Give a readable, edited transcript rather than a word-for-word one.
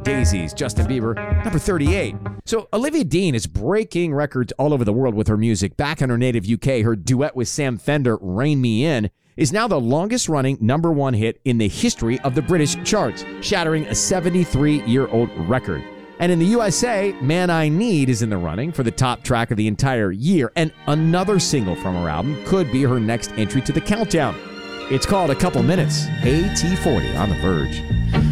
Daisies, Justin Bieber, number 38. So Olivia Dean is breaking records all over the world with her music. Back in her native UK, her duet with Sam Fender, Rain Me In, is now the longest-running number one hit in the history of the British charts, shattering a 73-year-old record. And in the USA, Man I Need is in the running for the top track of the entire year, and another single from her album could be her next entry to the countdown. It's called A Couple Minutes, AT40 on The Verge.